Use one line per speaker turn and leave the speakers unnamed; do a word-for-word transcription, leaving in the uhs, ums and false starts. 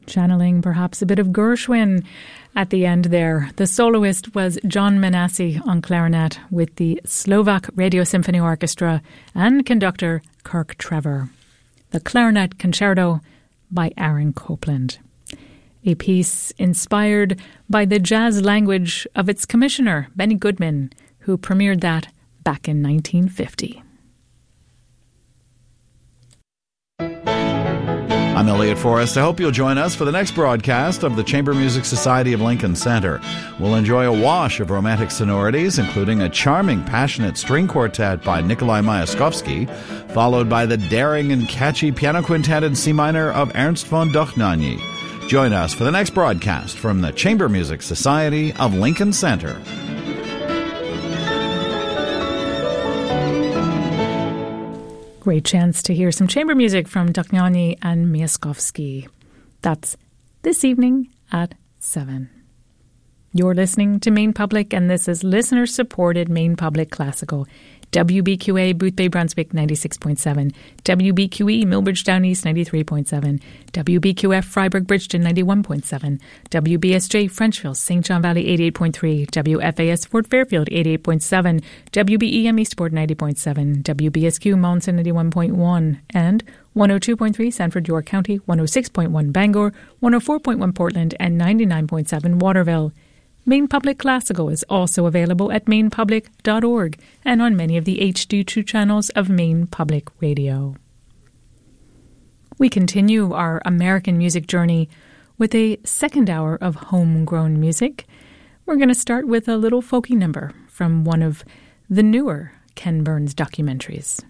channeling perhaps a bit of Gershwin at the end there. The soloist was John Manassi on clarinet with the Slovak Radio Symphony Orchestra and conductor Kirk Trevor. The Clarinet Concerto by Aaron Copland. A piece inspired by the jazz language of its commissioner, Benny Goodman, who premiered that back in nineteen fifty.
I'm Elliot Forrest. I hope you'll join us for the next broadcast of the Chamber Music Society of Lincoln Center. We'll enjoy a wash of romantic sonorities, including a charming, passionate string quartet by Nikolai Myaskovsky, followed by the daring and catchy piano quintet in C minor of Ernst von Dochnany. Join us for the next broadcast from the Chamber Music Society of Lincoln Center.
Great chance to hear some chamber music from Dochnany and Myaskovsky. That's this evening at seven. You're listening to Maine Public, and this is listener-supported Maine Public Classical. W B Q A Boothbay Brunswick ninety-six point seven, W B Q E Millbridge Down East ninety-three point seven, W B Q F Freiburg Bridgeton ninety-one point seven, W B S J Frenchville Saint John Valley eighty-eight point three, W F A S Fort Fairfield eighty-eight point seven, W B E M Eastport ninety point seven, W B S Q Monson ninety-one point one, and one oh two point three Sanford York County, one oh six point one Bangor, one oh four point one Portland, and ninety-nine point seven Waterville. Maine Public Classical is also available at maine public dot org and on many of the H D two channels of Maine Public Radio. We continue our American music journey with a second hour of homegrown music. We're going to start with a little folky number from one of the newer Ken Burns documentaries.